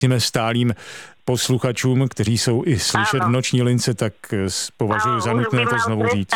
těm stálým posluchačům, kteří jsou i slyšet v noční lince, tak považuji za nutné to znovu říct.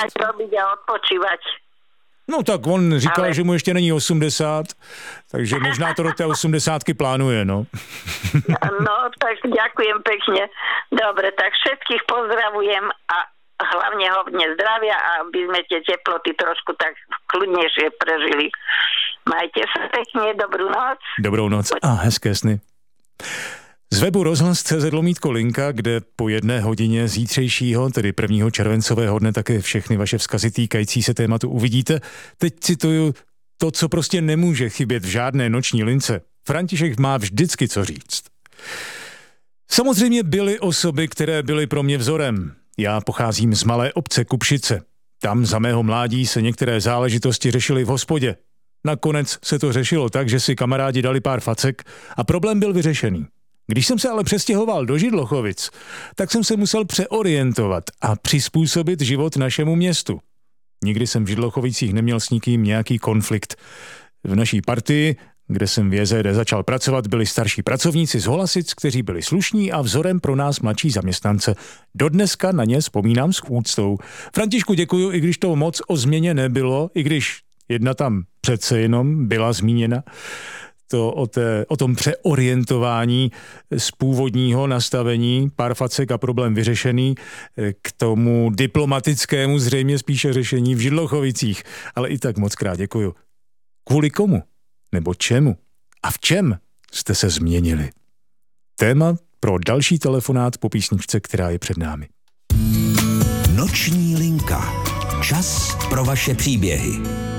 No tak on říkal, že mu ještě není 80, takže možná to do té 80 plánuje, no. No, tak ďakujem pekne. Dobre, tak všetkých pozdravujem a hlavne hodne zdravia, aby sme tie teploty trošku tak kľudnejšie prežili. Majte sa pekne, dobrú noc. Dobrou noc a hezké sny. Z webu rozhlas.cz/linka, kde po 1 hodině zítřejšího, tedy 1. červencového dne, také všechny vaše vzkazy týkající se tématu uvidíte. Teď cituju to, co prostě nemůže chybět v žádné noční lince. František má vždycky co říct. Samozřejmě byly osoby, které byly pro mě vzorem. Já pocházím z malé obce Kupšice. Tam za mého mládí se některé záležitosti řešily v hospodě. Nakonec se to řešilo tak, že si kamarádi dali pár facek a problém byl vyřešený. Když jsem se ale přestěhoval do Židlochovic, tak jsem se musel přeorientovat a přizpůsobit život našemu městu. Nikdy jsem v Židlochovicích neměl s nikým nějaký konflikt. V naší partii, kde jsem v JZD začal pracovat, byli starší pracovníci z Holasic, kteří byli slušní a vzorem pro nás mladší zaměstnance. Dodneska na ně vzpomínám s úctou. Františku, děkuju, i když to moc o změně nebylo, i když jedna tam přece jenom byla zmíněna. To o tom přeorientování z původního nastavení, pár facek a problém vyřešený, k tomu diplomatickému zřejmě spíše řešení v Židlochovicích. Ale i tak moc krát děkuju. Kvůli komu? Nebo čemu? A v čem jste se změnili? Téma pro další telefonát po písničce, která je před námi. Noční linka. Čas pro vaše příběhy.